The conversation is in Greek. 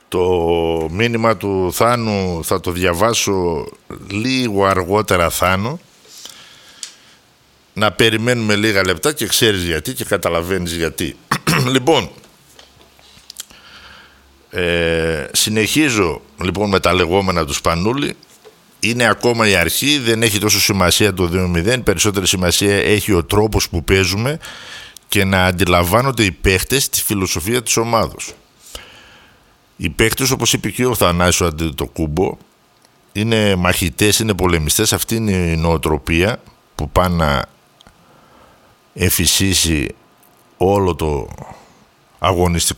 Το μήνυμα του Θάνου θα το διαβάσω λίγο αργότερα, Θάνο. Να περιμένουμε λίγα λεπτά και ξέρεις γιατί και καταλαβαίνεις γιατί. Λοιπόν, συνεχίζω λοιπόν με τα λεγόμενα του Σπανούλη. Είναι ακόμα η αρχή, δεν έχει τόσο σημασία το 2-0. Περισσότερη σημασία έχει ο τρόπος που παίζουμε και να αντιλαμβάνονται οι παίχτες τη φιλοσοφία της ομάδος. Οι παίχτες, όπως είπε και ο Θανάσης Αντετοκούμπο, είναι μαχητές, είναι πολεμιστές. Αυτή είναι η νοοτροπία που πάνε να εφησίσει όλο το αγωνιστικό